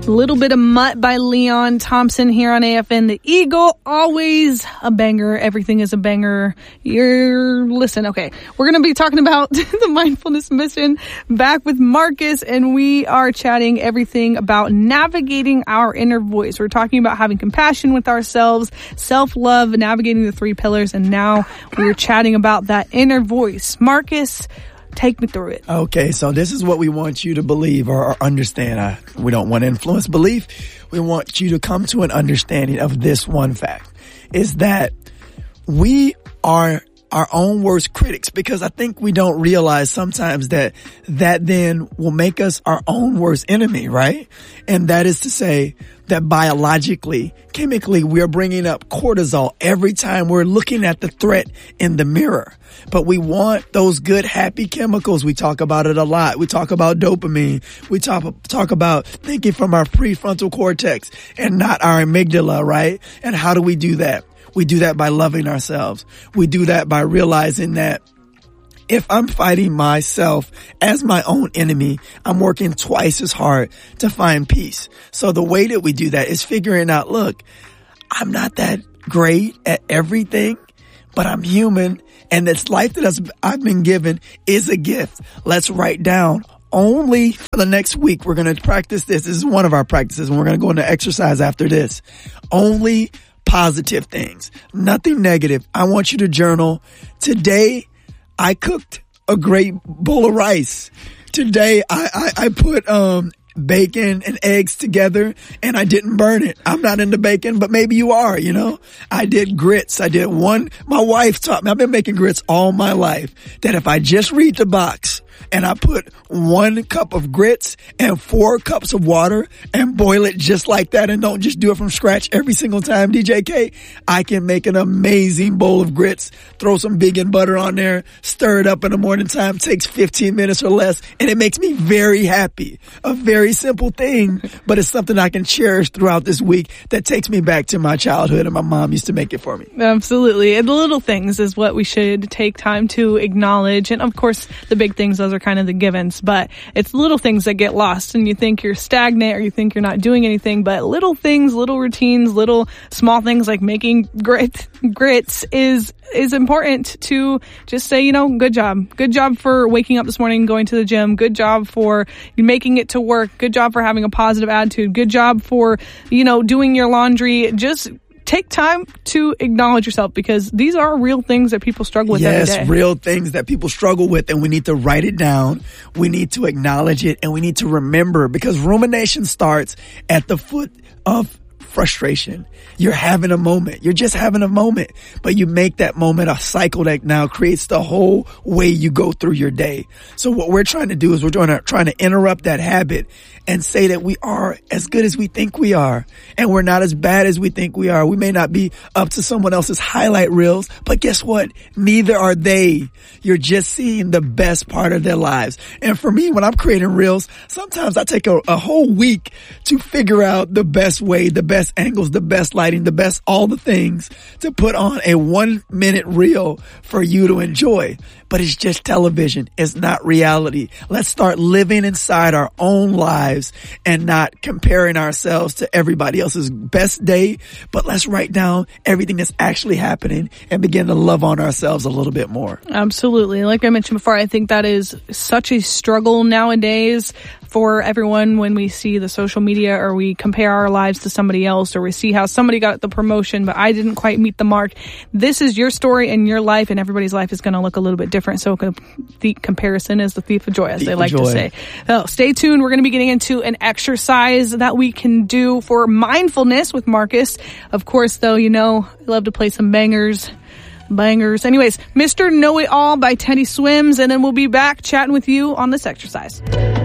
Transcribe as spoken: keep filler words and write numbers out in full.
A little bit of Mutt by Leon Thompson here on A F N The Eagle. Always a banger. Everything is a banger. You're listen. Okay. We're going to be talking about the mindfulness mission back with Marcus, and we are chatting everything about navigating our inner voice. We're talking about having compassion with ourselves, self-love, navigating the three pillars, and now we're chatting about that inner voice. Marcus, take me through it. Okay, so this is what we want you to believe or, or understand. Uh, we don't want to influence belief. We want you to come to an understanding of this one fact, is that we are our own worst critics, because I think we don't realize sometimes that that then will make us our own worst enemy, right? And that is to say that biologically, chemically, we're bringing up cortisol every time we're looking at the threat in the mirror. But we want those good, happy chemicals. We talk about it a lot. We talk about dopamine. We talk, talk about thinking from our prefrontal cortex and not our amygdala, right? And how do we do that? We do that by loving ourselves. We do that by realizing that if I'm fighting myself as my own enemy, I'm working twice as hard to find peace. So the way that we do that is figuring out, look, I'm not that great at everything, but I'm human. And this life that I've been given is a gift. Let's write down only for the next week. We're going to practice this. This is one of our practices, and we're going to go into exercise after this. Only positive things, nothing negative. I want you to journal. Today, I cooked a great bowl of rice. Today, I, I, I put, um, bacon and eggs together and I didn't burn it. I'm not into bacon, but maybe you are, you know. I did grits. I did one. My wife taught me, I've been making grits all my life, that if I just read the box and I put one cup of grits and four cups of water and boil it just like that and don't just do it from scratch every single time, D J K, I can make an amazing bowl of grits, throw some vegan butter on there, stir it up in the morning time, takes fifteen minutes or less, and it makes me very happy. A very simple thing, but it's something I can cherish throughout this week that takes me back to my childhood, and my mom used to make it for me. Absolutely. And the little things is what we should take time to acknowledge. And of course, the big things, those are kind of the givens, but it's little things that get lost and you think you're stagnant or you think you're not doing anything, but little things, little routines, little small things like making grit, grits is is important to just say, you know, good job. Good job for waking up this morning, going to the gym. Good job for making it to work. Good job for having a positive attitude. Good job for, you know, doing your laundry. Just take time to acknowledge yourself, because these are real things that people struggle with yes, every day. Yes, real things that people struggle with, and we need to write it down. We need to acknowledge it, and we need to remember, because rumination starts at the foot of frustration. You're having a moment. You're just having a moment, but you make that moment a cycle that now creates the whole way you go through your day. So what we're trying to do is we're trying to, trying to interrupt that habit and say that we are as good as we think we are, and we're not as bad as we think we are. We may not be up to someone else's highlight reels, but guess what? Neither are they. You're just seeing the best part of their lives. And for me, when I'm creating reels, sometimes I take a, a whole week to figure out the best way, the best angles, the best lighting, the best all the things to put on a one minute reel for you to enjoy. But it's just television. It's not reality. Let's start living inside our own lives and not comparing ourselves to everybody else's best day. But let's write down everything that's actually happening and begin to love on ourselves a little bit more. Absolutely. Like I mentioned before, I think that is such a struggle nowadays for everyone when we see the social media or we compare our lives to somebody else, or we see how somebody got the promotion, but I didn't quite meet the mark. This is your story and your life, and everybody's life is going to look a little bit different. So the comparison is the thief of joy, as thief they like to say. So stay tuned. We're going to be getting into an exercise that we can do for mindfulness with Marcus. Of course, though, you know, I love to play some bangers. Bangers. Anyways, Mister Know-It-All by Teddy Swims, and then we'll be back chatting with you on this exercise.